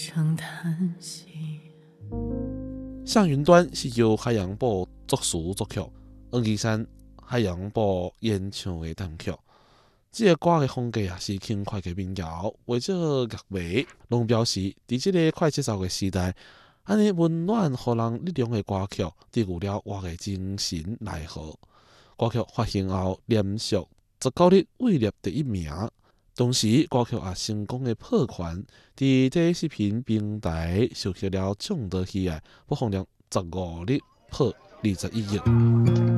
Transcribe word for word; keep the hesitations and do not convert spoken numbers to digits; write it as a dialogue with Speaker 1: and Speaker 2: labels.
Speaker 1: 声叹息。
Speaker 2: 向云端是由海洋部作词作曲，黄岐山海洋部演唱的单曲。这个歌的风格也是轻快的民谣，为咗乐迷，拢表示在这个快节奏的时代，安尼温暖、互人力量的歌曲，治愈了我的精神内耗。歌曲发行后，连续十九日位列第一名。同时，歌曲也成功的破圈，伫这个视频平台收获了众多喜爱，播放量十五日破二十一亿。